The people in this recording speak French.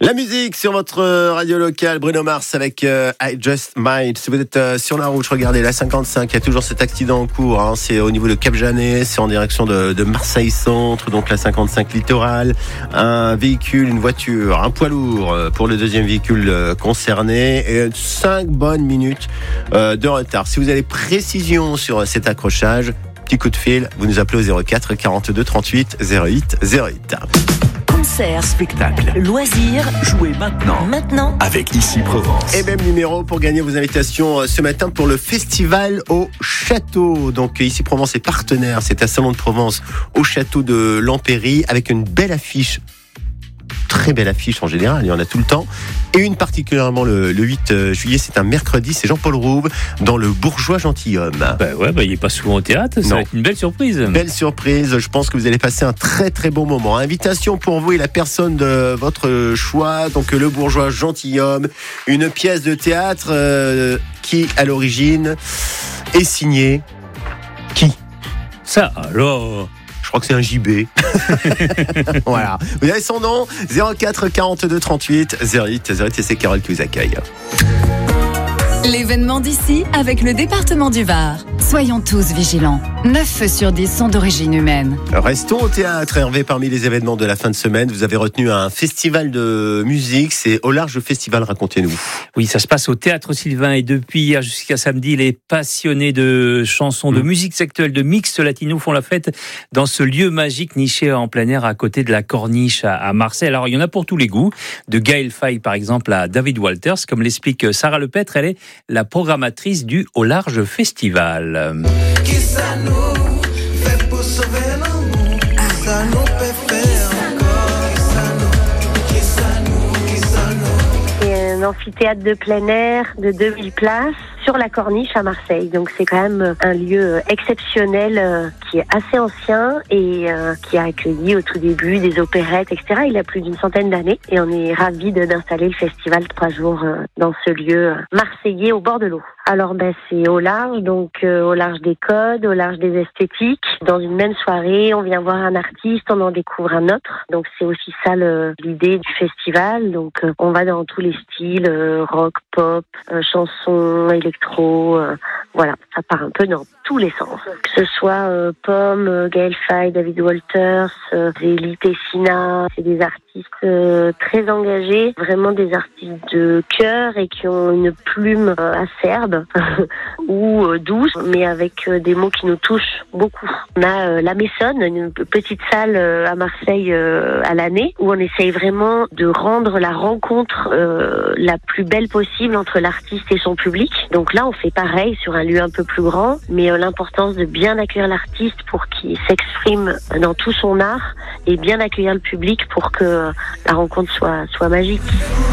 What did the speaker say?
La musique sur votre radio locale, Bruno Mars avec I Just Might. Si vous êtes sur la route, regardez la 55, il y a toujours cet accident en cours. Hein. C'est au niveau de Cap-Janet, c'est en direction de Marseille Centre, donc la 55 littorale. Un véhicule, une voiture, un poids lourd pour le deuxième véhicule concerné et 5 bonnes minutes de retard. Si vous avez précision sur cet accrochage, petit coup de fil, vous nous appelez au 04 42 38 08 08. Concert, spectacle, loisirs, jouez maintenant avec Ici Provence. Et même numéro pour gagner vos invitations ce matin pour le festival au château. Donc Ici Provence est partenaire, c'est à Salon de Provence au château de l'Empéry avec une belle affiche. Très belle affiche en général, il y en a tout le temps. Et une particulièrement le 8 juillet, c'est un mercredi, c'est Jean-Paul Rouve dans le Bourgeois Gentilhomme. Il n'est pas souvent au théâtre, ça va être une belle surprise. Belle surprise, je pense que vous allez passer un très très bon moment. Invitation pour vous et la personne de votre choix, donc le Bourgeois Gentilhomme, une pièce de théâtre qui à l'origine est signée qui ? Ça alors ? Je crois que c'est un JB. Voilà. Vous avez son nom, 04 42 38 08 08 et c'est Carole qui vous accueille. L'événement d'ici avec le département du Var. Soyons tous vigilants. 9 feux sur 10 sont d'origine humaine. Restons au théâtre, Hervé. Parmi les événements de la fin de semaine, vous avez retenu un festival de musique. C'est Au Large Festival, racontez-nous. Oui, ça se passe au Théâtre Sylvain et depuis hier jusqu'à samedi, les passionnés de chansons, de musique actuelle, de mix latino font la fête dans ce lieu magique niché en plein air à côté de la Corniche à Marseille. Alors, il y en a pour tous les goûts. De Gaël Faye, par exemple, à David Walters. Comme l'explique Sarah Lepêtre, elle est la programmatrice du Au Large Festival. Qui ça nous fait pour sauver l'amour? Ça nous peut faire encore. Qui ça nous? C'est un amphithéâtre de plein air de 2000 places sur la Corniche à Marseille. Donc c'est quand même un lieu exceptionnel qui est assez ancien et qui a accueilli au tout début des opérettes, etc. Il a plus d'une centaine d'années et on est ravis d'installer le festival 3 jours dans ce lieu marseillais au bord de l'eau. Alors c'est au large, donc au large des codes, au large des esthétiques. Dans une même soirée, on vient voir un artiste, on en découvre un autre. Donc c'est aussi ça l'idée du festival. Donc on va dans tous les styles, rock, pop, chansons, électro, voilà, ça part un peu dans tous les sens. Que ce soit Pomme, Gaël Faye, David Walters, Zélie Tessina, c'est des artistes très engagés, vraiment des artistes de cœur et qui ont une plume acerbe ou douce, mais avec des mots qui nous touchent beaucoup. On a la Messonne, une petite salle à Marseille à l'année, où on essaye vraiment de rendre la rencontre la plus belle possible entre l'artiste et son public. Donc là, on fait pareil sur un lieu un peu plus grand, mais l'importance de bien accueillir l'artiste pour qu'il s'exprime dans tout son art et bien accueillir le public pour que la rencontre soit magique.